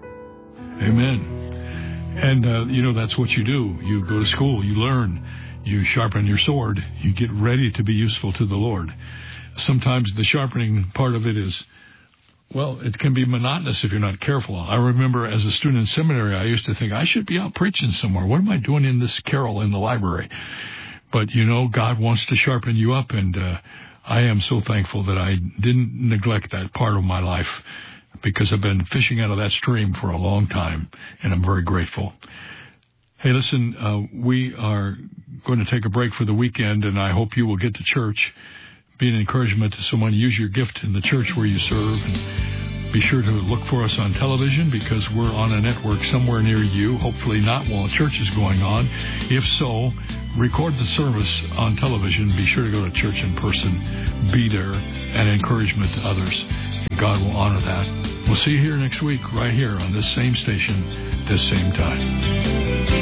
Amen. And, uh, you know, that's what you do. You go to school, you learn, you sharpen your sword, you get ready to be useful to the Lord. Sometimes the sharpening part of it is Well, it can be monotonous if you're not careful. I remember as a student in seminary, I used to think, I should be out preaching somewhere. What am I doing in this carrel in the library? But, you know, God wants to sharpen you up, and uh, I am so thankful that I didn't neglect that part of my life, because I've been fishing out of that stream for a long time, and I'm very grateful. Hey, listen, uh, we are going to take a break for the weekend, and I hope you will get to church. Be an encouragement to someone. Use your gift in the church where you serve, and be sure to look for us on television, because we're on a network somewhere near you, hopefully not while church is going on. If so, record the service on television. Be sure to go to church in person. Be there, and encouragement to others. God will honor that. We'll see you here next week, right here on this same station, this same time.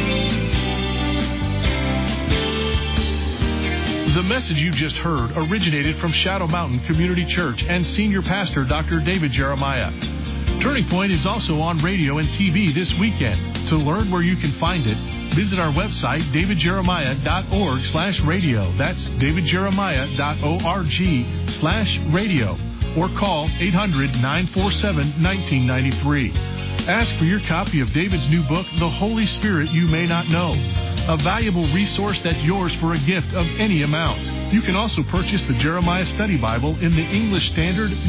The message you just heard originated from Shadow Mountain Community Church and Senior Pastor Doctor David Jeremiah. Turning Point is also on radio and T V this weekend. To learn where you can find it, visit our website, david jeremiah dot org slash radio. That's david jeremiah dot org slash radio. Or call eight hundred, nine four seven, one nine nine three. Ask for your copy of David's new book, The Holy Spirit You May Not Know, a valuable resource that's yours for a gift of any amount. You can also purchase the Jeremiah Study Bible in the English Standard,